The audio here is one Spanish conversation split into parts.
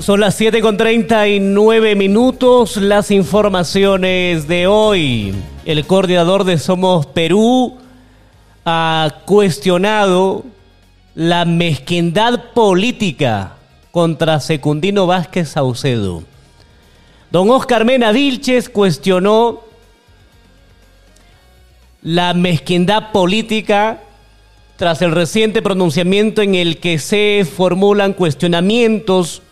Son las 7:39, las informaciones de hoy. El coordinador de Somos Perú ha cuestionado la mezquindad política contra Secundino Vázquez Saucedo. Don Oscar Mena Vilches cuestionó la mezquindad política tras el reciente pronunciamiento en el que se formulan cuestionamientos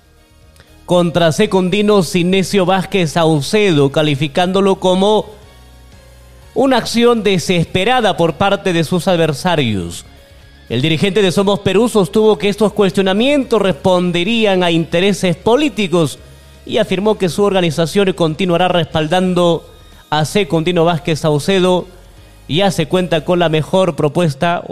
contra Secundino Sinesio Vázquez Saucedo, calificándolo como una acción desesperada por parte de sus adversarios. El dirigente de Somos Perú sostuvo que estos cuestionamientos responderían a intereses políticos y afirmó que su organización continuará respaldando a Secundino Vázquez Saucedo ya que se cuenta con la mejor propuesta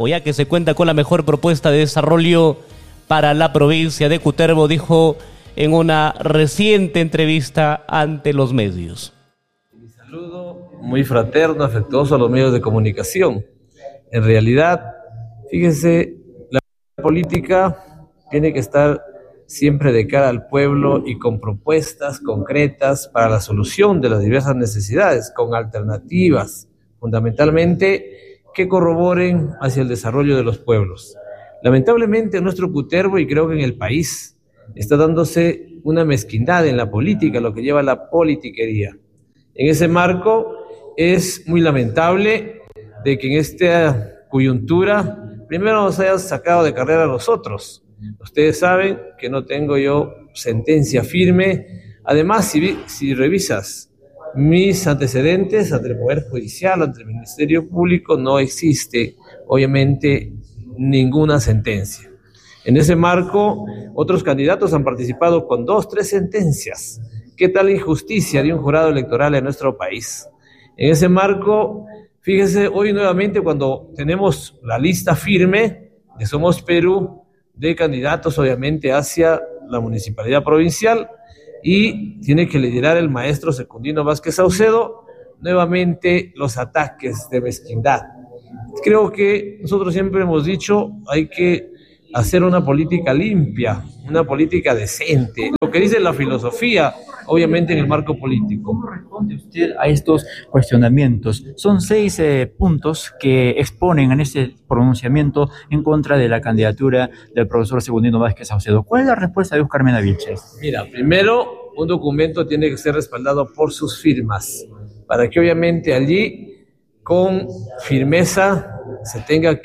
de desarrollo para la provincia de Cutervo, dijo en una reciente entrevista ante los medios. Mi saludo muy fraterno, afectuoso a los medios de comunicación. En realidad, fíjense, la política tiene que estar siempre de cara al pueblo y con propuestas concretas para la solución de las diversas necesidades, con alternativas, fundamentalmente, que corroboren hacia el desarrollo de los pueblos. Lamentablemente en nuestro Cutervo y creo que en el país está dándose una mezquindad en la política, lo que lleva a la politiquería. En ese marco es muy lamentable de que en esta coyuntura primero nos hayan sacado de carrera a nosotros. Ustedes saben que no tengo yo sentencia firme. Además, si revisas mis antecedentes ante el Poder Judicial, ante el Ministerio Público, no existe, obviamente, ninguna sentencia. En ese marco, otros candidatos han participado con 2, 3 sentencias. ¿Qué tal injusticia de un jurado electoral en nuestro país? En ese marco, fíjese, hoy nuevamente cuando tenemos la lista firme de Somos Perú, de candidatos obviamente hacia la municipalidad provincial, y tiene que liderar el maestro Secundino Vázquez Saucedo, nuevamente los ataques de mezquindad. Creo que nosotros siempre hemos dicho, hay que hacer una política limpia, una política decente, lo que dice la filosofía, obviamente en el marco político. ¿Cómo responde usted a estos cuestionamientos? Son 6 puntos que exponen en este pronunciamiento en contra de la candidatura del profesor Secundino Vázquez Saucedo. ¿Cuál es la respuesta de Oscar Mena Vilches? Mira, primero, un documento tiene que ser respaldado por sus firmas, para que obviamente allí, con firmeza, se tenga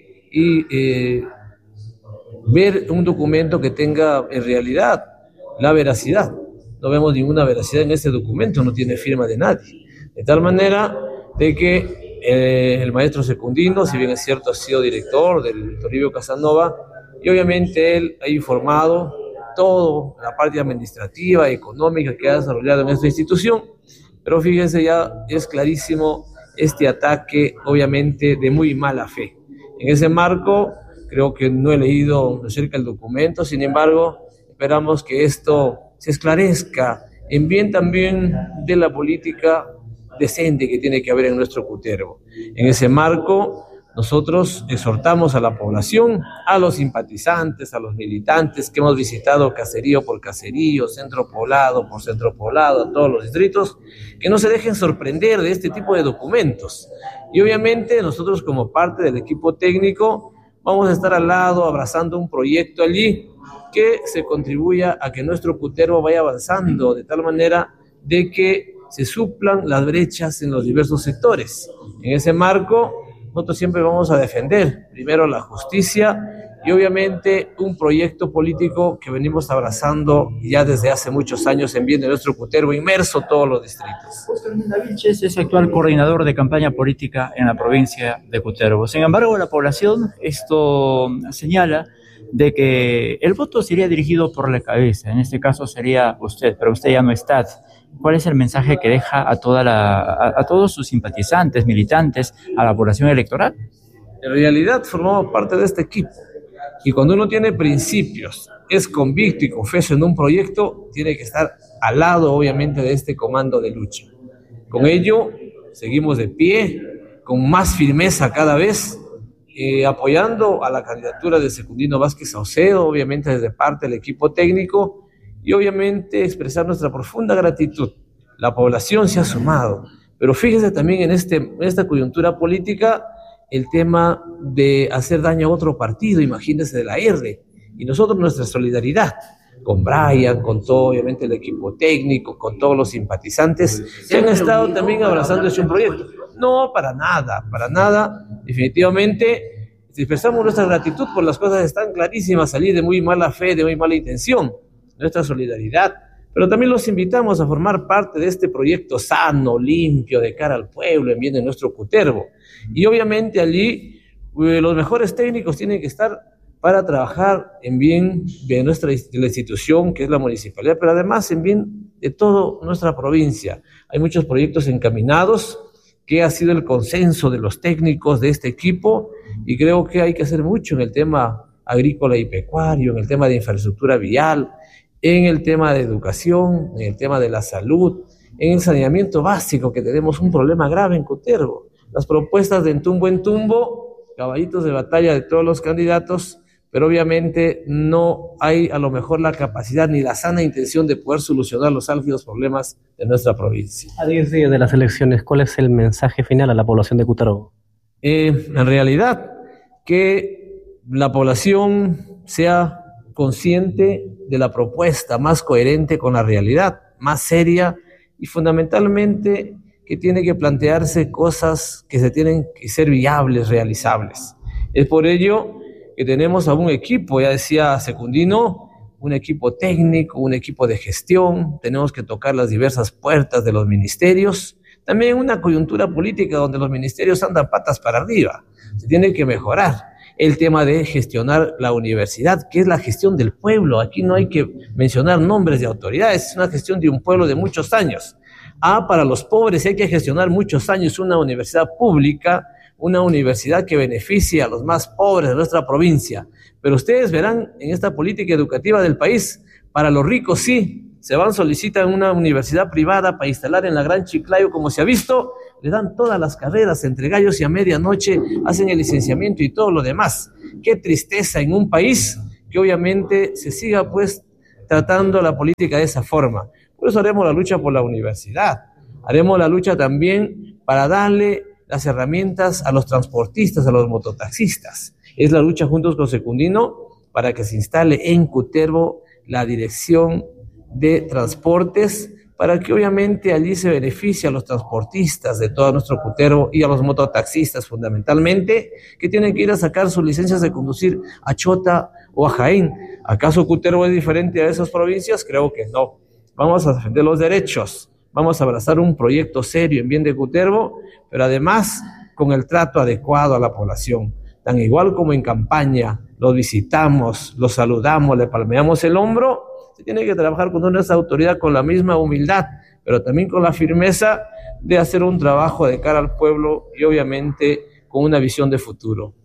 que ver un documento que tenga en realidad la veracidad. No vemos ninguna veracidad en este documento, no tiene firma de nadie. De tal manera de que el maestro Secundino, si bien es cierto, ha sido director del Toribio Casanova, y obviamente él ha informado toda la parte administrativa y económica que ha desarrollado en esta institución, pero fíjense, ya es clarísimo este ataque, obviamente, de muy mala fe. En ese marco, creo que no he leído de cerca el documento, sin embargo, esperamos que esto se esclarezca en bien también de la política decente que tiene que haber en nuestro Cutervo. En ese marco, nosotros exhortamos a la población, a los simpatizantes, a los militantes que hemos visitado caserío por caserío, centro poblado por centro poblado, a todos los distritos, que no se dejen sorprender de este tipo de documentos. Y obviamente nosotros como parte del equipo técnico vamos a estar al lado abrazando un proyecto allí que se contribuya a que nuestro Cutervo vaya avanzando de tal manera de que se suplan las brechas en los diversos sectores. En ese marco, nosotros siempre vamos a defender primero la justicia y obviamente un proyecto político que venimos abrazando ya desde hace muchos años en bien de nuestro Cutervo, inmerso todos los distritos. Oscar Mena Vilches es actual coordinador de campaña política en la provincia de Cutervo. Sin embargo, la población esto señala de que el voto sería dirigido por la cabeza, en este caso sería usted, pero usted ya no está. ¿Cuál es el mensaje que deja a todos sus simpatizantes, militantes, a la población electoral? En realidad formamos parte de este equipo y cuando uno tiene principios, es convicto y confeso en un proyecto, tiene que estar al lado obviamente de este comando de lucha. Con ello seguimos de pie, con más firmeza cada vez, apoyando a la candidatura de Secundino Vázquez Saucedo, obviamente desde parte del equipo técnico, y obviamente expresar nuestra profunda gratitud. La población se ha sumado, pero fíjese también en esta coyuntura política el tema de hacer daño a otro partido, imagínese de la R, y nosotros nuestra solidaridad con Brian, con todo obviamente el equipo técnico, con todos los simpatizantes que han estado también abrazando este proyecto. No, para nada, definitivamente expresamos nuestra gratitud por las cosas están clarísimas, salir de muy mala fe, de muy mala intención, nuestra solidaridad, pero también los invitamos a formar parte de este proyecto sano, limpio, de cara al pueblo, en bien de nuestro Cutervo. Y obviamente allí los mejores técnicos tienen que estar para trabajar en bien de la institución, que es la municipalidad, pero además en bien de toda nuestra provincia. Hay muchos proyectos encaminados, que ha sido el consenso de los técnicos de este equipo, y creo que hay que hacer mucho en el tema agrícola y pecuario, en el tema de infraestructura vial, en el tema de educación, en el tema de la salud, en el saneamiento básico, que tenemos un problema grave en Cutervo. Las propuestas de en tumbo, caballitos de batalla de todos los candidatos, pero obviamente no hay a lo mejor la capacidad ni la sana intención de poder solucionar los álgidos problemas de nuestra provincia. A 10 días de las elecciones, ¿cuál es el mensaje final a la población de Cutervo? En realidad, que la población sea consciente de la propuesta más coherente con la realidad, más seria, y fundamentalmente que tiene que plantearse cosas que se tienen que ser viables, realizables. Es por ello que tenemos a un equipo, ya decía Secundino, un equipo técnico, un equipo de gestión, tenemos que tocar las diversas puertas de los ministerios, también una coyuntura política donde los ministerios andan patas para arriba, se tiene que mejorar el tema de gestionar la universidad, que es la gestión del pueblo. Aquí no hay que mencionar nombres de autoridades, es una gestión de un pueblo de muchos años. Para los pobres hay que gestionar muchos años una universidad pública, una universidad que beneficie a los más pobres de nuestra provincia. Pero ustedes verán en esta política educativa del país, para los ricos sí, se solicitan una universidad privada para instalar en la Gran Chiclayo, como se ha visto, le dan todas las carreras entre gallos y a medianoche, hacen el licenciamiento y todo lo demás. Qué tristeza en un país que obviamente se siga pues tratando la política de esa forma. Por eso haremos la lucha por la universidad, haremos la lucha también para darle las herramientas a los transportistas, a los mototaxistas. Es la lucha juntos con Secundino para que se instale en Cutervo la dirección de transportes, para que obviamente allí se beneficie a los transportistas de todo nuestro Cutervo y a los mototaxistas fundamentalmente, que tienen que ir a sacar sus licencias de conducir a Chota o a Jaén. ¿Acaso Cutervo es diferente a esas provincias? Creo que no. Vamos a defender los derechos, vamos a abrazar un proyecto serio en bien de Cutervo, pero además con el trato adecuado a la población. Tan igual como en campaña, los visitamos, los saludamos, le palmeamos el hombro, se tiene que trabajar con nuestra autoridad con la misma humildad, pero también con la firmeza de hacer un trabajo de cara al pueblo y obviamente con una visión de futuro.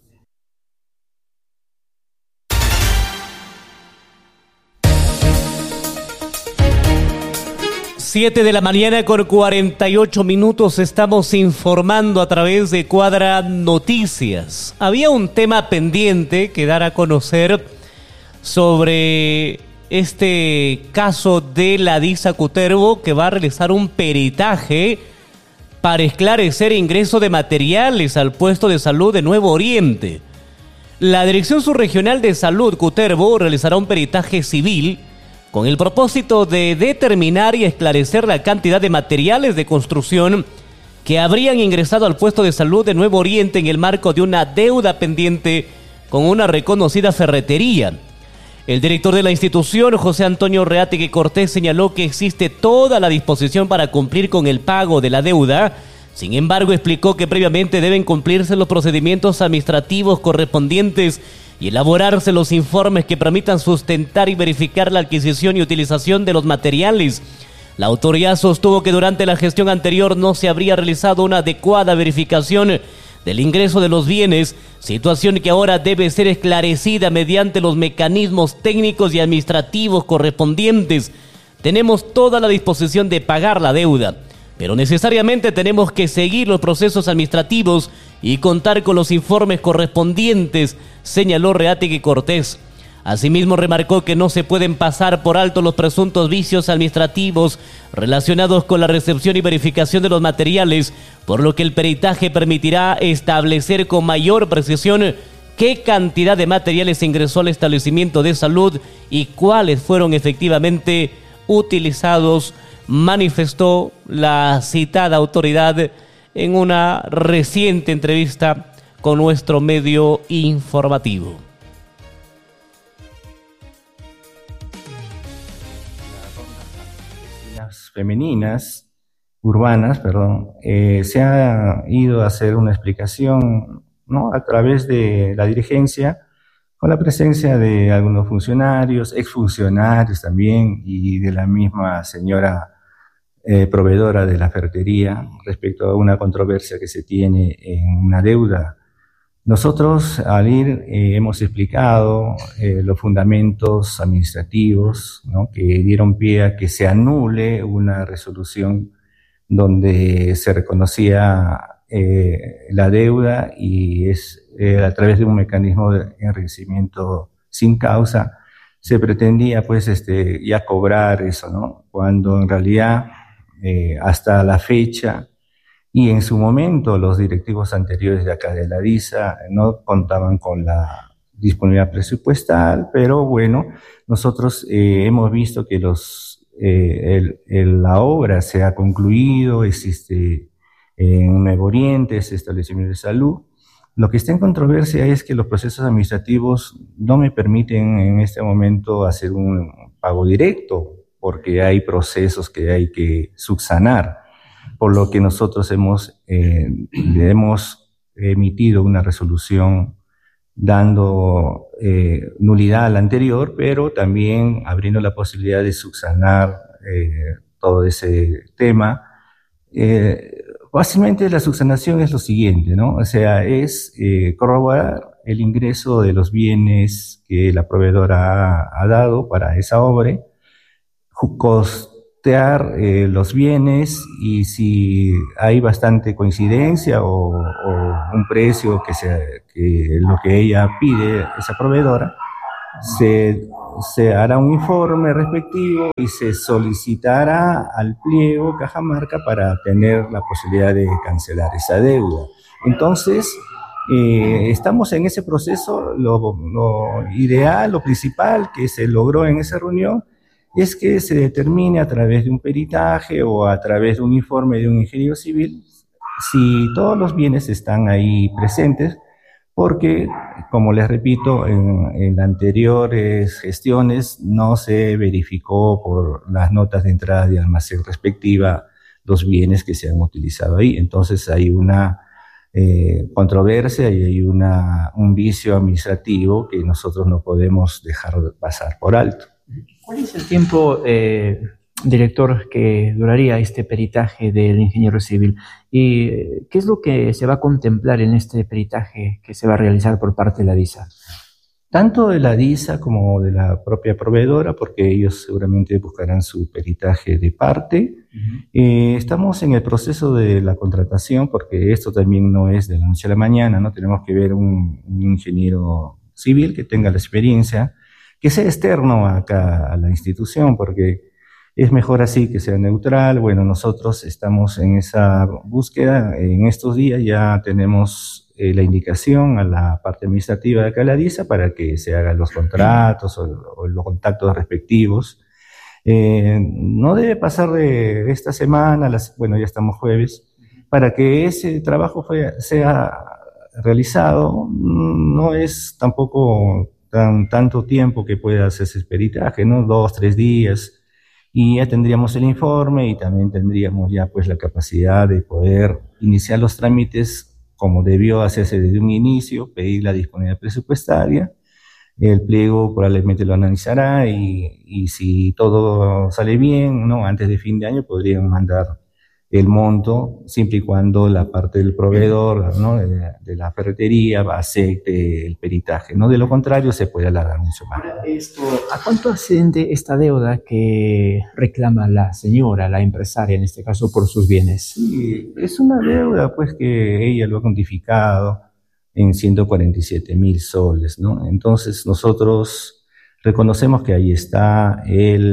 Siete de la mañana con 48 minutos, estamos informando a través de Cuadra Noticias. Había un tema pendiente que dar a conocer sobre este caso de la DISA Cutervo, que va a realizar un peritaje para esclarecer ingreso de materiales al puesto de salud de Nuevo Oriente. La Dirección Subregional de Salud Cutervo realizará un peritaje civil con el propósito de determinar y esclarecer la cantidad de materiales de construcción que habrían ingresado al puesto de salud de Nuevo Oriente en el marco de una deuda pendiente con una reconocida ferretería. El director de la institución, José Antonio Reategui Cortés, señaló que existe toda la disposición para cumplir con el pago de la deuda. Sin embargo, explicó que previamente deben cumplirse los procedimientos administrativos correspondientes y elaborarse los informes que permitan sustentar y verificar la adquisición y utilización de los materiales. La autoridad sostuvo que durante la gestión anterior no se habría realizado una adecuada verificación del ingreso de los bienes, situación que ahora debe ser esclarecida mediante los mecanismos técnicos y administrativos correspondientes. Tenemos toda la disposición de pagar la deuda, pero necesariamente tenemos que seguir los procesos administrativos y contar con los informes correspondientes, señaló Reategui Cortés. Asimismo, remarcó que no se pueden pasar por alto los presuntos vicios administrativos relacionados con la recepción y verificación de los materiales, por lo que el peritaje permitirá establecer con mayor precisión qué cantidad de materiales ingresó al establecimiento de salud y cuáles fueron efectivamente utilizados, manifestó la citada autoridad en una reciente entrevista con nuestro medio informativo. Las femeninas, urbanas, se ha ido a hacer una explicación, ¿no?, a través de la dirigencia, con la presencia de algunos funcionarios, exfuncionarios también, y de la misma señora proveedora de la ferretería, respecto a una controversia que se tiene en una deuda. Nosotros al ir hemos explicado los fundamentos administrativos, ¿no?, que dieron pie a que se anule una resolución donde se reconocía la deuda y es a través de un mecanismo de enriquecimiento sin causa se pretendía pues ya cobrar eso, ¿no?, cuando en realidad hasta la fecha y en su momento los directivos anteriores de acá de la DISA no contaban con la disponibilidad presupuestal, pero bueno, nosotros hemos visto que la obra se ha concluido, existe en Nuevo Oriente, ese establecimiento de salud. Lo que está en controversia es que los procesos administrativos no me permiten en este momento hacer un pago directo, porque hay procesos que hay que subsanar, por lo que nosotros hemos emitido una resolución dando nulidad a la anterior, pero también abriendo la posibilidad de subsanar todo ese tema. Básicamente la subsanación es lo siguiente, ¿no? O sea, es corroborar el ingreso de los bienes que la proveedora ha dado para esa obra, costear los bienes, y si hay bastante coincidencia o un precio que lo que ella pide, esa proveedora, se hará un informe respectivo y se solicitará al pliego Cajamarca para tener la posibilidad de cancelar esa deuda. Entonces, estamos en ese proceso. Lo ideal, lo principal que se logró en esa reunión es que se determine a través de un peritaje o a través de un informe de un ingeniero civil si todos los bienes están ahí presentes, porque, como les repito, en anteriores gestiones no se verificó por las notas de entrada y almacén respectiva los bienes que se han utilizado ahí. Entonces hay una controversia y hay un vicio administrativo que nosotros no podemos dejar pasar por alto. ¿Cuál es el tiempo, director, que duraría este peritaje del ingeniero civil? ¿Y qué es lo que se va a contemplar en este peritaje que se va a realizar por parte de la DISA? Tanto de la DISA como de la propia proveedora, porque ellos seguramente buscarán su peritaje de parte. Estamos en el proceso de la contratación, porque esto también no es de la noche a la mañana, ¿no? Tenemos que ver un ingeniero civil que tenga la experiencia, que sea externo acá a la institución, porque es mejor así, que sea neutral. Bueno, nosotros estamos en esa búsqueda. En estos días ya tenemos la indicación a la parte administrativa de acá de la DISA para que se hagan los contratos o los contactos respectivos. No debe pasar de esta semana, bueno, ya estamos jueves, para que ese trabajo sea realizado. No es tampoco tanto tiempo que pueda hacerse ese peritaje, ¿no? 2, 3 días, y ya tendríamos el informe y también tendríamos ya pues la capacidad de poder iniciar los trámites como debió hacerse desde un inicio, pedir la disponibilidad presupuestaria. El pliego probablemente lo analizará y si todo sale bien, ¿no?, antes de fin de año podrían mandar el monto, siempre y cuando la parte del proveedor, ¿no?, de la ferretería acepte el peritaje, ¿no? De lo contrario, se puede alargar mucho más. ¿A cuánto asciende esta deuda que reclama la señora, la empresaria, en este caso, por sus bienes? Sí, es una deuda pues que ella lo ha cuantificado en 147.000 soles, ¿no? Entonces nosotros Reconocemos que ahí está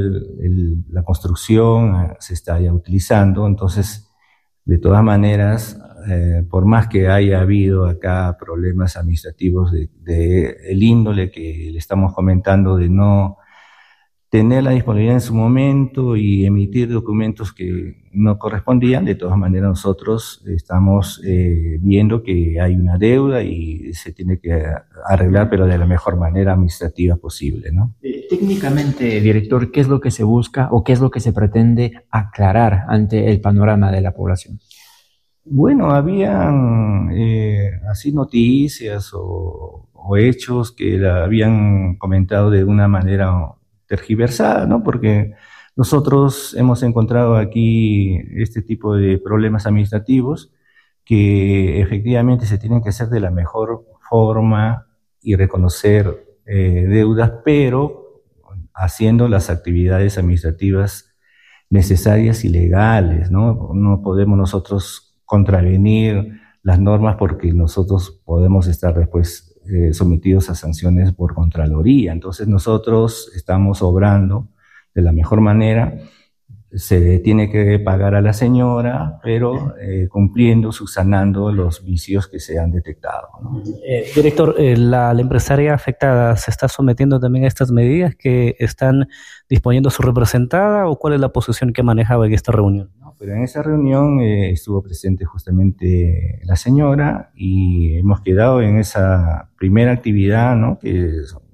la construcción, se está ya utilizando, entonces, de todas maneras, por más que haya habido acá problemas administrativos de el índole que le estamos comentando, de no tener la disponibilidad en su momento y emitir documentos que no correspondían, de todas maneras nosotros estamos viendo que hay una deuda y se tiene que arreglar, pero de la mejor manera administrativa posible, ¿no? Técnicamente, director, ¿qué es lo que se busca o qué es lo que se pretende aclarar ante el panorama de la población? Bueno, habían así noticias o hechos que la habían comentado de una manera tergiversada, ¿no? Porque nosotros hemos encontrado aquí este tipo de problemas administrativos que efectivamente se tienen que hacer de la mejor forma y reconocer deudas, pero haciendo las actividades administrativas necesarias y legales, ¿no? No podemos nosotros contravenir las normas porque nosotros podemos estar después sometidos a sanciones por Contraloría. Entonces nosotros estamos obrando de la mejor manera, se tiene que pagar a la señora, pero cumpliendo, subsanando los vicios que se han detectado, ¿no? Director, la empresaria afectada se está sometiendo también a estas medidas que están disponiendo su representada, ¿o cuál es la posición que manejaba en esta reunión? No, pero en esa reunión estuvo presente justamente la señora y hemos quedado en esa primera actividad, ¿no? Que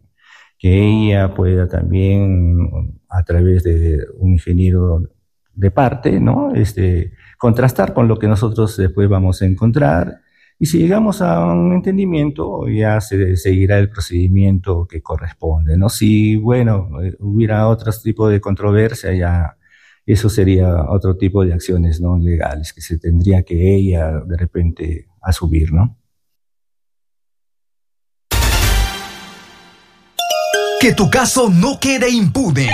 ella pueda también, a través de un ingeniero de parte, ¿no? Contrastar con lo que nosotros después vamos a encontrar, y si llegamos a un entendimiento, ya se seguirá el procedimiento que corresponde, ¿no? Si, bueno, hubiera otro tipo de controversia, ya eso sería otro tipo de acciones no legales que se tendría que ella de repente asumir, ¿no? Que tu caso no quede impune.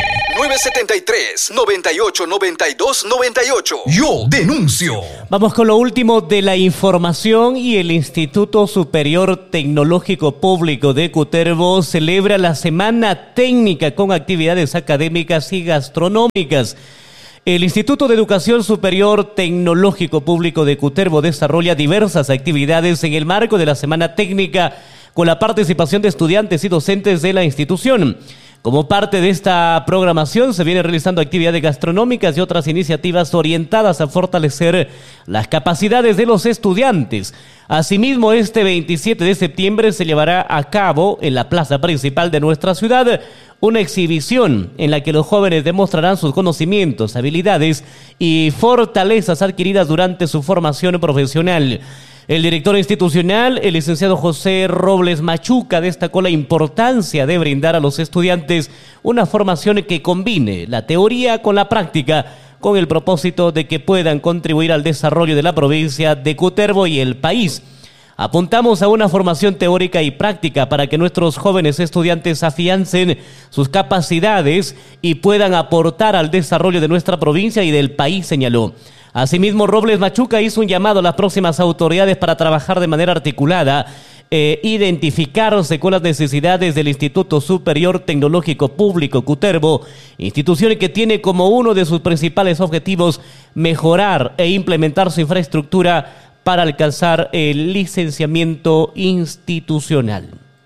973-989298. Yo denuncio. Vamos con lo último de la información, y el Instituto Superior Tecnológico Público de Cutervo celebra la Semana Técnica con actividades académicas y gastronómicas. El Instituto de Educación Superior Tecnológico Público de Cutervo desarrolla diversas actividades en el marco de la Semana Técnica con la participación de estudiantes y docentes de la institución. Como parte de esta programación se vienen realizando actividades gastronómicas y otras iniciativas orientadas a fortalecer las capacidades de los estudiantes. Asimismo, este 27 de septiembre se llevará a cabo en la plaza principal de nuestra ciudad una exhibición en la que los jóvenes demostrarán sus conocimientos, habilidades y fortalezas adquiridas durante su formación profesional. El director institucional, el licenciado José Robles Machuca, destacó la importancia de brindar a los estudiantes una formación que combine la teoría con la práctica, con el propósito de que puedan contribuir al desarrollo de la provincia de Cutervo y el país. Apuntamos a una formación teórica y práctica para que nuestros jóvenes estudiantes afiancen sus capacidades y puedan aportar al desarrollo de nuestra provincia y del país, señaló. Asimismo, Robles Machuca hizo un llamado a las próximas autoridades para trabajar de manera articulada, identificarse con las necesidades del Instituto Superior Tecnológico Público Cutervo, institución que tiene como uno de sus principales objetivos mejorar e implementar su infraestructura para alcanzar el licenciamiento institucional.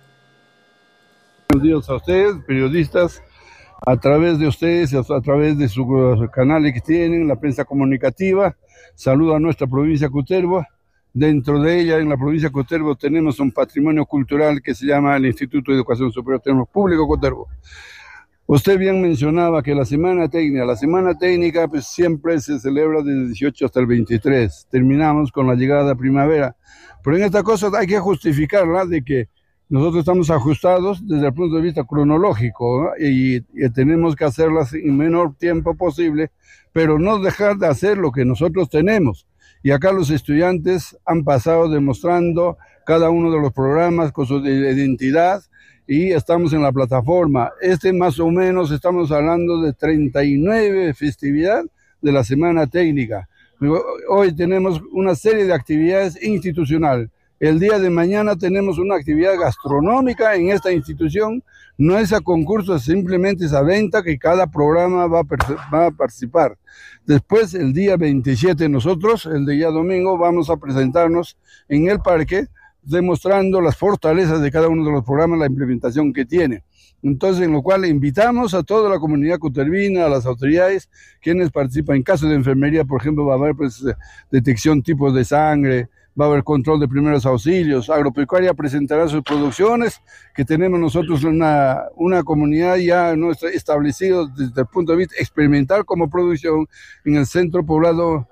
Buenos días a ustedes, periodistas. A través de ustedes, a través de sus canales que tienen, la prensa comunicativa, saludo a nuestra provincia de Cutervo. Dentro de ella, en la provincia de Cutervo, tenemos un patrimonio cultural que se llama el Instituto de Educación Superior Tecnológico Público Cutervo. Usted bien mencionaba que la Semana Técnica pues siempre se celebra desde el 18 hasta el 23. Terminamos con la llegada de primavera. Pero en esta cosa hay que justificarla de que nosotros estamos ajustados desde el punto de vista cronológico, ¿no? y tenemos que hacerlas en menor tiempo posible, pero no dejar de hacer lo que nosotros tenemos. Y acá los estudiantes han pasado demostrando cada uno de los programas con su identidad, y estamos en la plataforma. Más o menos estamos hablando de 39 festividades de la Semana Técnica. Hoy tenemos una serie de actividades institucionales. El día de mañana tenemos una actividad gastronómica en esta institución. No es a concurso, simplemente es a venta que cada programa va a participar. Después, el día 27, nosotros, el día domingo, vamos a presentarnos en el parque, demostrando las fortalezas de cada uno de los programas, la implementación que tiene. Entonces, en lo cual invitamos a toda la comunidad cutervina, a las autoridades, quienes participan. En caso de enfermería, por ejemplo, va a haber pues, detección tipos de sangre, va a haber control de primeros auxilios. Agropecuaria presentará sus producciones, que tenemos nosotros una comunidad ya no establecida desde el punto de vista experimental como producción en el centro poblado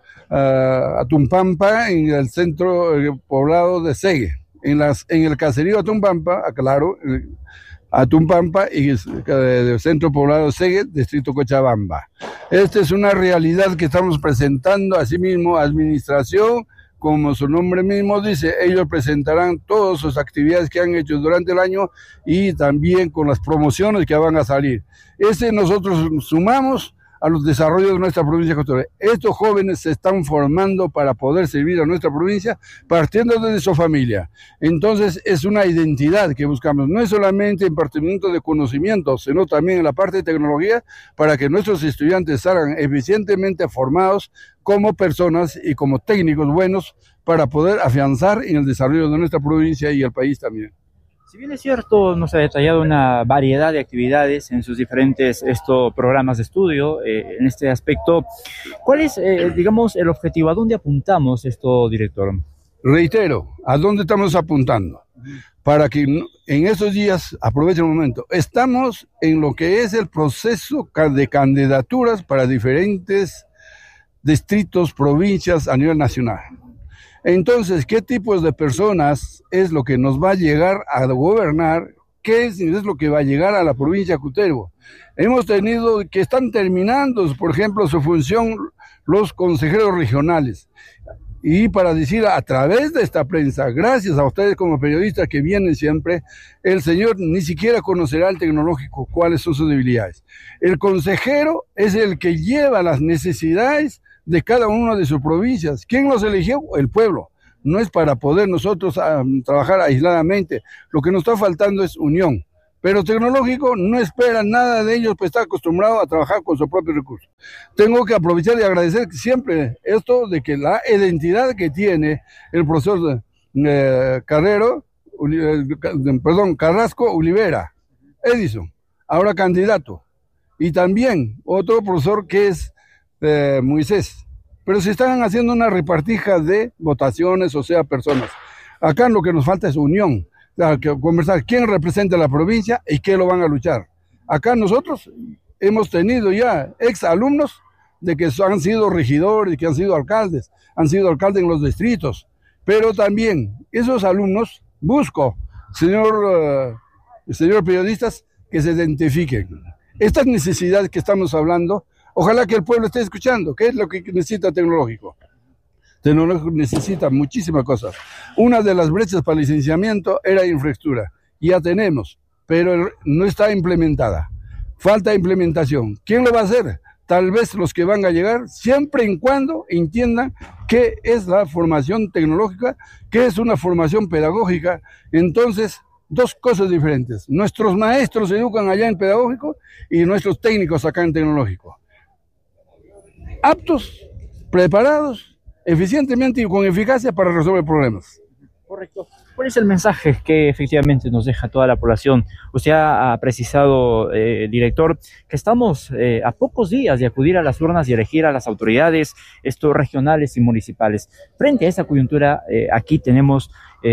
Atumpampa, en el centro poblado de Segue. En el caserío Atumpampa, aclaro, Atumpampa y el centro poblado Segue, distrito Cochabamba. Esta es una realidad que estamos presentando. Asimismo, administración, como su nombre mismo dice, ellos presentarán todas sus actividades que han hecho durante el año y también con las promociones que van a salir. Nosotros sumamos a los desarrollos de nuestra provincia costera. Estos jóvenes se están formando para poder servir a nuestra provincia partiendo desde su familia. Entonces es una identidad que buscamos, no es solamente impartimiento de conocimientos, sino también en la parte de tecnología para que nuestros estudiantes salgan eficientemente formados como personas y como técnicos buenos para poder afianzar en el desarrollo de nuestra provincia y el país también. Si bien es cierto, nos ha detallado una variedad de actividades en sus diferentes programas de estudio en este aspecto, ¿cuál es, digamos, el objetivo? ¿A dónde apuntamos director? Reitero, ¿a dónde estamos apuntando? Para que en estos días, aproveche el momento, estamos en lo que es el proceso de candidaturas para diferentes distritos, provincias a nivel nacional. Entonces, ¿qué tipos de personas es lo que nos va a llegar a gobernar? ¿Qué es lo que va a llegar a la provincia de Cutervo? Hemos tenido que están terminando, por ejemplo, su función los consejeros regionales. Y para decir a través de esta prensa, gracias a ustedes como periodistas que vienen siempre, el señor ni siquiera conocerá el tecnológico, cuáles son sus debilidades. El consejero es el que lleva las necesidades de cada una de sus provincias. ¿Quién los eligió? El pueblo. No es para poder nosotros trabajar aisladamente. Lo que nos está faltando es unión. Pero tecnológico no espera nada de ellos, pues está acostumbrado a trabajar con su propio recurso. Tengo que aprovechar y agradecer siempre esto de que la identidad que tiene el profesor Carrasco Olivera, Edison, ahora candidato. Y también otro profesor que es Moisés, pero se están haciendo una repartija de votaciones, o sea, personas. Acá lo que nos falta es unión, que conversar quién representa la provincia y qué lo van a luchar. Acá nosotros hemos tenido ya exalumnos de que han sido regidores, que han sido alcaldes en los distritos, pero también esos alumnos busco, señor periodistas, que se identifiquen. Estas necesidades que estamos hablando, ojalá que el pueblo esté escuchando. ¿Qué es lo que necesita tecnológico? Tecnológico necesita muchísimas cosas. Una de las brechas para el licenciamiento era infraestructura. Ya tenemos, pero no está implementada. Falta implementación. ¿Quién lo va a hacer? Tal vez los que van a llegar, siempre y cuando entiendan qué es la formación tecnológica, qué es una formación pedagógica. Entonces, dos cosas diferentes. Nuestros maestros se educan allá en pedagógico y nuestros técnicos acá en tecnológico. Aptos, preparados, eficientemente y con eficacia para resolver problemas. Correcto. ¿Cuál es el mensaje que efectivamente nos deja toda la población? Usted ha precisado, director, que estamos a pocos días de acudir a las urnas y elegir a las autoridades, regionales y municipales. Frente a esta coyuntura, aquí tenemos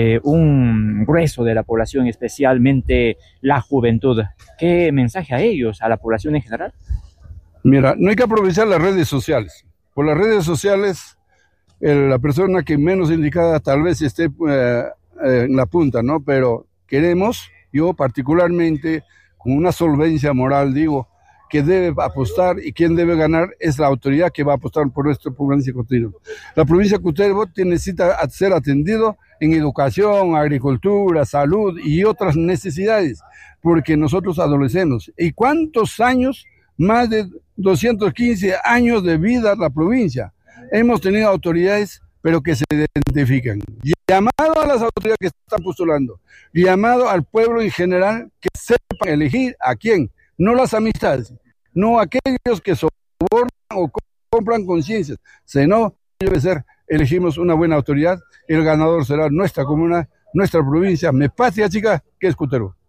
un grueso de la población, especialmente la juventud. ¿Qué mensaje a ellos, a la población en general? Mira, no hay que aprovechar las redes sociales. Por las redes sociales, la persona que menos indicada tal vez esté en la punta, ¿no? Pero queremos, yo particularmente, con una solvencia moral, digo, que debe apostar y quien debe ganar es la autoridad que va a apostar por nuestra provincia de Cutervo. La provincia de Cutervo necesita ser atendido en educación, agricultura, salud y otras necesidades, porque nosotros adolecemos. ¿Y cuántos años? Más de 215 años de vida la provincia. Hemos tenido autoridades, pero que se identifican. llamado a las autoridades que están postulando, llamado al pueblo en general que sepan elegir a quién, no las amistades, no aquellos que sobornan o compran conciencias, sino debe ser, elegimos una buena autoridad, el ganador será nuestra comuna, nuestra provincia, mi patria chica, que es Cutervo.